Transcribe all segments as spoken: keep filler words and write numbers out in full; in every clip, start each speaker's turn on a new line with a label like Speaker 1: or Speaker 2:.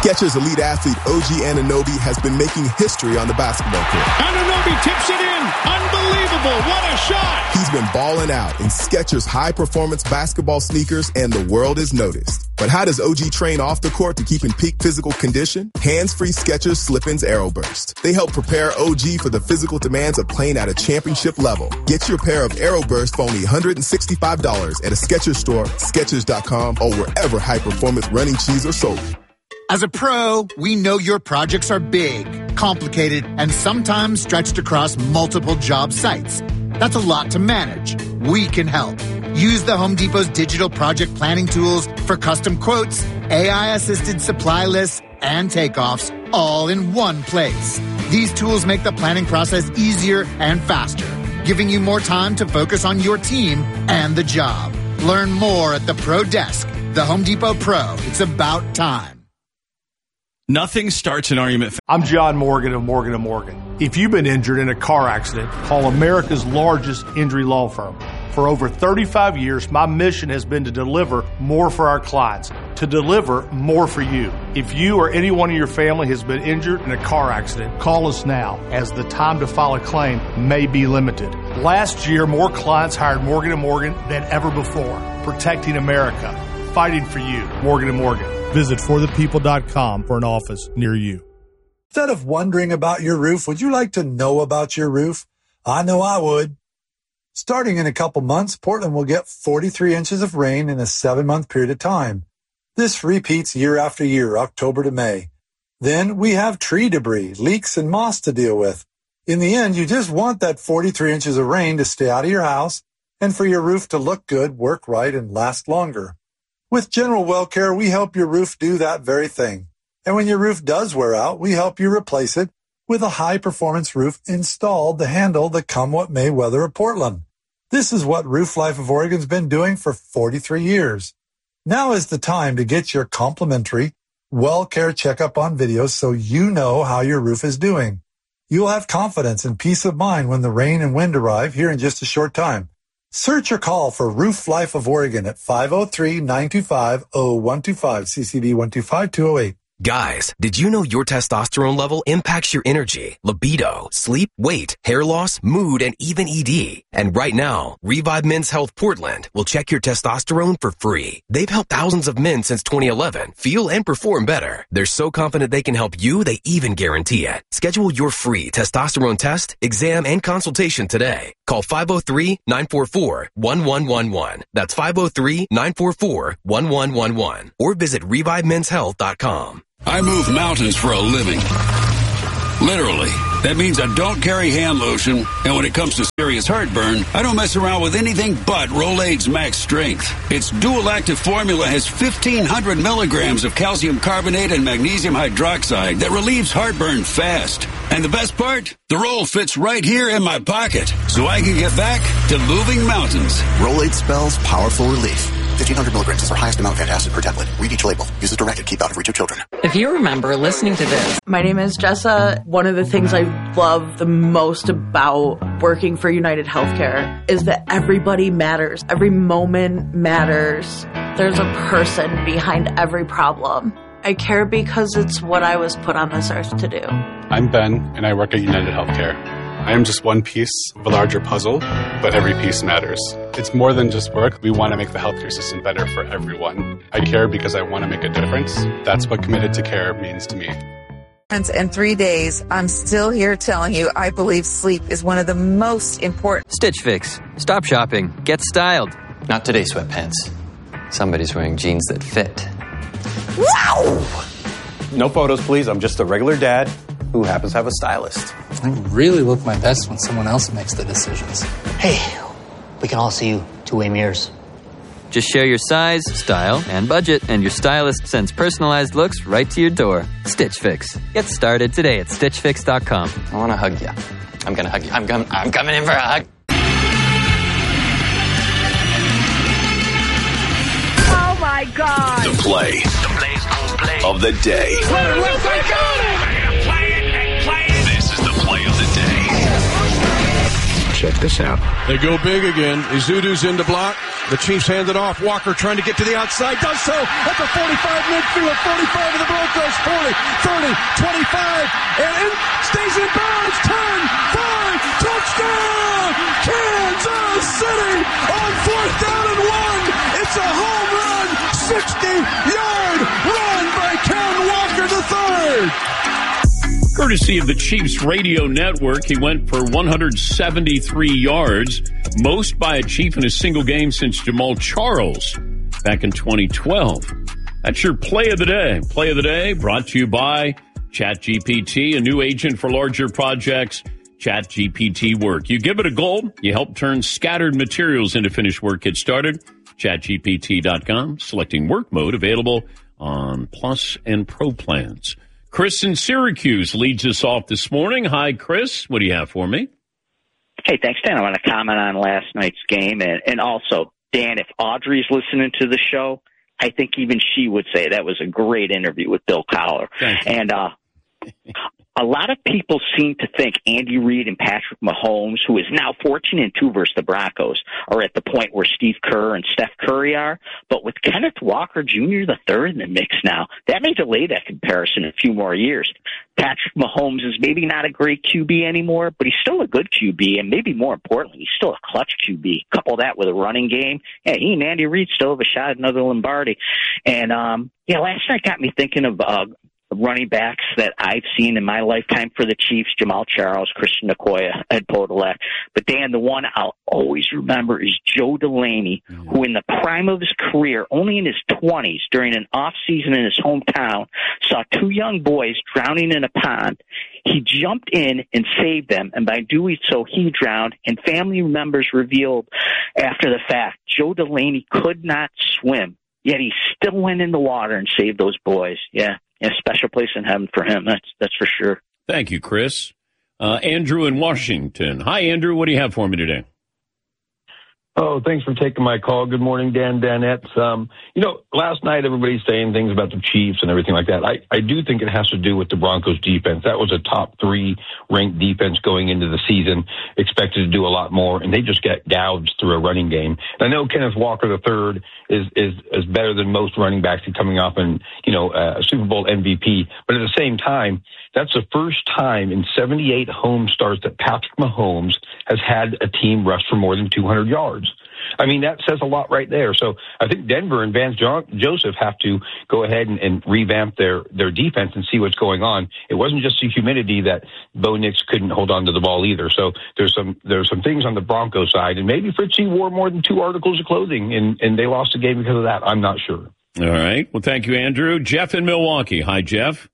Speaker 1: Skechers elite athlete O G Anunoby has been making history on the basketball court.
Speaker 2: Anunoby tips it in. Unbelievable. What a shot.
Speaker 1: He's been balling out in Skechers high-performance basketball sneakers, and the world has noticed. But how does O G train off the court to keep in peak physical condition? Hands-free Skechers Slip-ins AeroBurst. They help prepare O G for the physical demands of playing at a championship level. Get your pair of AeroBurst for only one hundred sixty-five dollars at a Skechers store, Skechers dot com, or wherever high-performance running shoes are sold.
Speaker 3: As a pro, we know your projects are big, complicated, and sometimes stretched across multiple job sites. That's a lot to manage. We can help. Use the Home Depot's digital project planning tools for custom quotes, A I-assisted supply lists, and takeoffs, all in one place. These tools make the planning process easier and faster, giving you more time to focus on your team and the job. Learn more at the Pro Desk. The Home Depot Pro. It's about time.
Speaker 4: Nothing starts an argument.
Speaker 5: I'm John Morgan of Morgan and Morgan. If you've been injured in a car accident, call America's largest injury law firm. For over thirty-five years, my mission has been to deliver more for our clients, to deliver more for you. If you or anyone in your family has been injured in a car accident, call us now, as the time to file a claim may be limited. Last year, more clients hired Morgan and Morgan than ever before, protecting America, fighting for you. Morgan and Morgan. Visit for the people dot com for an office near you.
Speaker 6: Instead of wondering about your roof, would you like to know about your roof? I know I would. Starting in a couple months, Portland will get forty-three inches of rain in a seven-month period of time. This repeats year after year, October to May. Then we have tree debris, leaks, and moss to deal with. In the end, you just want that forty-three inches of rain to stay out of your house and for your roof to look good, work right, and last longer. With General Well Care, we help your roof do that very thing. And when your roof does wear out, we help you replace it with a high-performance roof installed to handle the come-what-may weather of Portland. This is what Roof Life of Oregon's been doing for forty-three years. Now is the time to get your complimentary Well Care checkup on video so you know how your roof is doing. You'll have confidence and peace of mind when the rain and wind arrive here in just a short time. Search or call for Roof Life of Oregon at five oh three, nine two five, oh one two five, C C D one two five, two oh eight.
Speaker 7: Guys, did you know your testosterone level impacts your energy, libido, sleep, weight, hair loss, mood, and even E D? And right now, Revive Men's Health Portland will check your testosterone for free. They've helped thousands of men since twenty eleven feel and perform better. They're so confident they can help you, they even guarantee it. Schedule your free testosterone test, exam, and consultation today. Call five oh three, nine four four, one one one one. That's five oh three, nine four four, one one one one. Or visit revive men's health dot com.
Speaker 8: I move mountains for a living. Literally. That means I don't carry hand lotion, and when it comes to serious heartburn, I don't mess around with anything but Rolaids Max Strength. Its dual-active formula has fifteen hundred milligrams of calcium carbonate and magnesium hydroxide that relieves heartburn fast. And the best part? The roll fits right here in my pocket, so I can get back to moving mountains.
Speaker 9: Rolaids spells powerful relief. fifteen hundred milligrams is our highest amount of antacid per tablet. Read each label. Use as directed. Keep out of reach of children.
Speaker 10: If you remember listening to this.
Speaker 11: My name is Jessa. One of the things I love the most about working for United Healthcare is that everybody matters. Every moment matters. There's a person behind every problem. I care because it's what I was put on this earth to do.
Speaker 12: I'm Ben, and I work at United Healthcare. I am just one piece of a larger puzzle, but every piece matters. It's more than just work. We want to make the healthcare system better for everyone. I care because I want to make a difference. That's what committed to care means to me.
Speaker 13: In three days, I'm still here telling you I believe sleep is one of the most important.
Speaker 14: Stitch Fix. Stop shopping. Get styled.
Speaker 15: Not today, sweatpants. Somebody's wearing jeans that fit.
Speaker 13: Wow!
Speaker 16: No photos, please. I'm just a regular dad who happens to have a stylist.
Speaker 17: I really look my best when someone else makes the decisions.
Speaker 18: Hey, we can all see you two-way mirrors.
Speaker 14: Just share your size, style, and budget, and your stylist sends personalized looks right to your door. Stitch Fix. Get started today at stitch fix dot com.
Speaker 15: I want to hug you. I'm going to hug you. I'm, com- I'm coming in for a hug.
Speaker 19: Oh, my God.
Speaker 20: The play, the play's gonna play of the day.
Speaker 19: Play it, let's play it. Play it and play it.
Speaker 20: This is the play of the day.
Speaker 21: Check this out.
Speaker 2: They go big again. Izudu's in the block.
Speaker 21: The Chiefs hand it off. Walker trying to get to the outside. Does so at the forty-five midfield. forty-five of the Broncos. forty, thirty, twenty-five. And in, stays in bounds. ten, five, touchdown! Kansas City on fourth down and one. It's a home run. sixty-yard run by Ken Walker the third.
Speaker 2: Courtesy of the Chiefs radio network, he went for one hundred seventy-three yards, most by a Chief in a single game since Jamal Charles back in twenty twelve. That's your play of the day. Play of the day brought to you by ChatGPT, a new agent for larger projects. ChatGPT Work. You give it a goal, you help turn scattered materials into finished work. Get started. chat G P T dot com, selecting work mode, available on Plus and Pro plans. Chris in Syracuse leads us off this morning. Hi, Chris. What do you have for me?
Speaker 22: Hey, thanks, Dan. I want to comment on last night's game. And, and also, Dan, if Audrey's listening to the show, I think even she would say that was a great interview with Bill Cowher. And uh, a lot of people seem to think Andy Reid and Patrick Mahomes, who is now fourteen and two versus the Broncos, are at the point where Steve Kerr and Steph Curry are. But with Kenneth Walker Junior the third in the mix now, that may delay that comparison a few more years. Patrick Mahomes is maybe not a great Q B anymore, but he's still a good Q B, and maybe more importantly, he's still a clutch Q B. Couple that with a running game, yeah, he and Andy Reid still have a shot at another Lombardi. And um, yeah, last night got me thinking of uh, running backs that I've seen in my lifetime for the Chiefs: Jamal Charles, Christian Okoye, Ed Podolak. But Dan, the one I'll always remember is Joe Delaney, mm-hmm. who in the prime of his career, only in his twenties, during an off season in his hometown, saw two young boys drowning in a pond. He jumped in and saved them, and by doing so, he drowned, and family members revealed after the fact Joe Delaney could not swim, yet he still went in the water and saved those boys. Yeah. A special place in heaven for him, that's that's for sure.
Speaker 2: Thank you, Chris. Uh, Andrew in Washington. Hi, Andrew. What do you have for me today?
Speaker 23: Oh, thanks for taking my call. Good morning, Dan, Danettes. Um, you know, last night everybody's saying things about the Chiefs and everything like that. I, I do think it has to do with the Broncos defense. That was a top three ranked defense going into the season, expected to do a lot more, and they just got gouged through a running game. And I know Kenneth Walker the third is, is, is better than most running backs coming off and, you know, a Super Bowl M V P. But at the same time, that's the first time in seventy-eight home starts that Patrick Mahomes has had a team rush for more than two hundred yards. I mean, that says a lot right there. So I think Denver and Vance jo- Joseph have to go ahead and, and revamp their, their defense and see what's going on. It wasn't just the humidity that Bo Nix couldn't hold on to the ball either. So there's some there's some things on the Broncos side, and maybe Fritzy wore more than two articles of clothing, and, and they lost the game because of that. I'm not sure.
Speaker 2: All right. Well, thank you, Andrew. Jeff in Milwaukee. Hi, Jeff.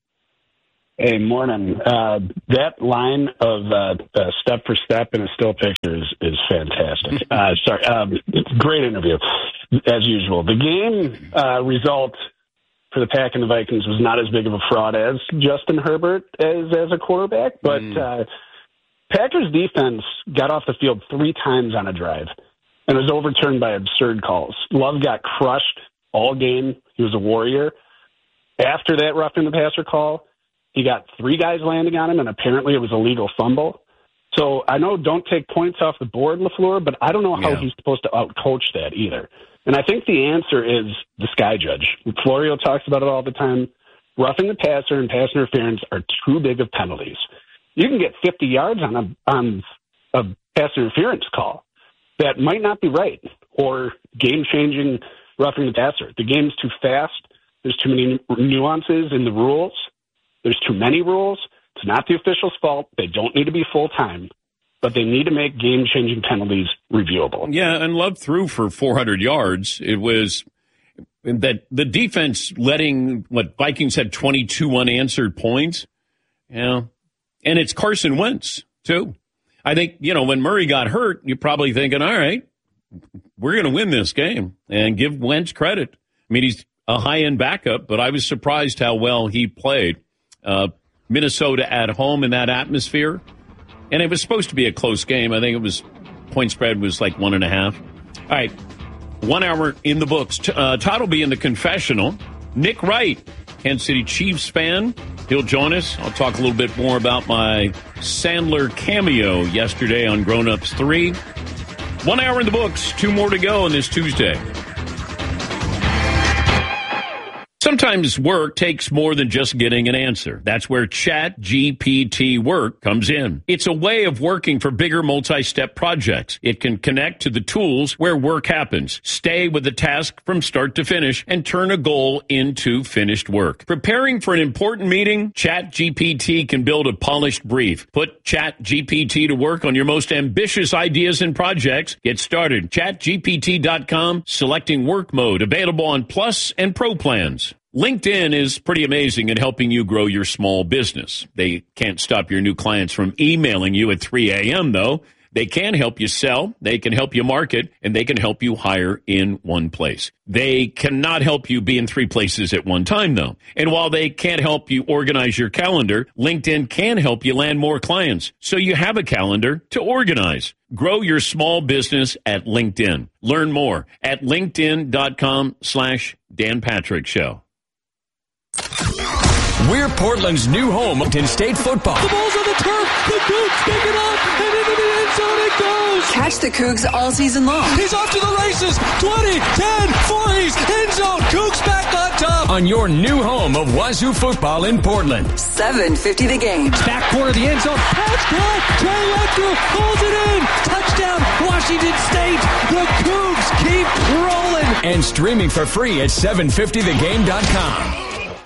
Speaker 24: Hey, morning. Uh, that line of uh, uh, step for step in a still picture is, is fantastic. Uh, sorry, um, great interview, as usual. The game uh, result for the Pack and the Vikings was not as big of a fraud as Justin Herbert as as a quarterback, but mm. uh, Packers defense got off the field three times on a drive and was overturned by absurd calls. Love got crushed all game. He was a warrior. After that roughing the passer call, he got three guys landing on him, and apparently it was a legal fumble. So I know don't take points off the board, LaFleur, but I don't know how yeah. he's supposed to outcoach that either. And I think the answer is the sky judge. Florio talks about it all the time. Roughing the passer and pass interference are too big of penalties. You can get fifty yards on a, on a pass interference call. That might not be right, or game-changing roughing the passer. The game's too fast. There's too many nuances in the rules. There's too many rules. It's not the official's fault. They don't need to be full-time, but they need to make game-changing penalties reviewable.
Speaker 2: Yeah, and Love threw for four hundred yards. It was that the defense letting, what, Vikings had twenty-two unanswered points. Yeah, and it's Carson Wentz, too. I think, you know, when Murray got hurt, you're probably thinking, all right, we're going to win this game, and give Wentz credit. I mean, he's a high-end backup, but I was surprised how well he played. Uh, Minnesota at home in that atmosphere. And it was supposed to be a close game. I think it was, point spread was like one and a half. All right, one hour in the books. T- uh, Todd will be in the confessional. Nick Wright, Kansas City Chiefs fan. He'll join us. I'll talk a little bit more about my Sandler cameo yesterday on Grown Ups three. One hour in the books, two more to go on this Tuesday. Sometimes work takes more than just getting an answer. That's where Chat G P T Work comes in. It's a way of working for bigger multi-step projects. It can connect to the tools where work happens, stay with the task from start to finish, and turn a goal into finished work. Preparing for an important meeting? Chat G P T can build a polished brief. Put Chat G P T to work on your most ambitious ideas and projects. Get started. chat G P T dot com, selecting work mode, available on Plus and Pro plans. LinkedIn is pretty amazing at helping you grow your small business. They can't stop your new clients from emailing you at three a.m., though. They can help you sell, they can help you market, and they can help you hire in one place. They cannot help you be in three places at one time, though. And while they can't help you organize your calendar, LinkedIn can help you land more clients, so you have a calendar to organize. Grow your small business at LinkedIn. Learn more at linkedin.com slash Dan Patrick Show.
Speaker 1: We're Portland's new home in state football.
Speaker 3: The ball's on the turf. The Cougs pick it up, and into the end zone it goes.
Speaker 4: Catch the Cougs all season long.
Speaker 3: He's off to the races. twenty, ten, forties, end zone. Cougs back on top.
Speaker 1: On your new home of Wazoo football in Portland.
Speaker 4: seven fifty the game.
Speaker 3: Back corner of the end zone. Pass caught. Trey Letcher holds it in. Touchdown, Washington State. The Cougs keep rolling.
Speaker 1: And streaming for free at seven fifty the game dot com.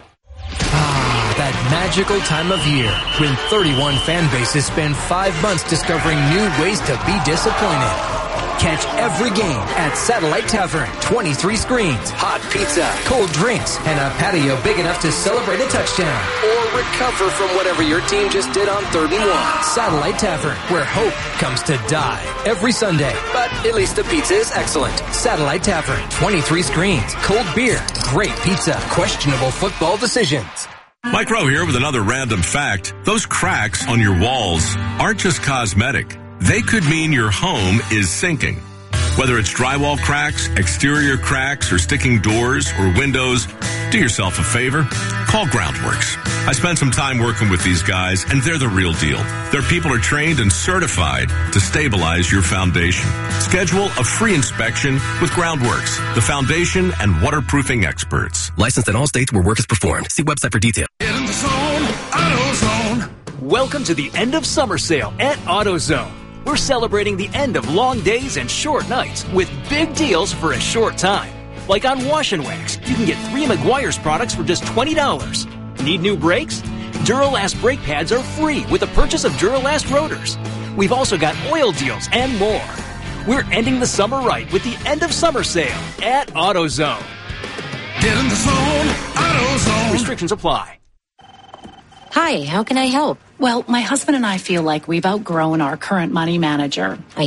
Speaker 5: Ah, that magical time of year when thirty-one fan bases spend five months discovering new ways to be disappointed. Catch every game at Satellite Tavern. twenty-three screens, hot pizza, cold drinks, and a patio big enough to celebrate a touchdown. Or recover from whatever your team just did on third and one. Satellite Tavern, where hope comes to die. Every Sunday, but at least the pizza is excellent. Satellite Tavern. twenty-three screens, cold beer, great pizza, questionable football decisions.
Speaker 25: Mike Rowe here with another random fact. Those cracks on your walls aren't just cosmetic. They could mean your home is sinking. Whether it's drywall cracks, exterior cracks, or sticking doors or windows, do yourself a favor. Call Groundworks. I spent some time working with these guys, and they're the real deal. Their people are trained and certified to stabilize your foundation. Schedule a free inspection with Groundworks, the foundation and waterproofing experts.
Speaker 7: Licensed in all states where work is performed. See website for details.
Speaker 19: Get in the zone, AutoZone.
Speaker 26: Welcome to the end of summer sale at AutoZone. We're celebrating the end of long days and short nights with big deals for a short time. Like on Wash and Wax, you can get three Meguiar's products for just twenty dollars. Need new brakes? Duralast brake pads are free with the purchase of Duralast rotors. We've also got oil deals and more. We're ending the summer right with the end of summer sale at AutoZone.
Speaker 19: Get in the zone, AutoZone.
Speaker 26: Restrictions apply.
Speaker 27: Hi, how can I help?
Speaker 28: Well, my husband and I feel like we've outgrown our current money manager.
Speaker 27: I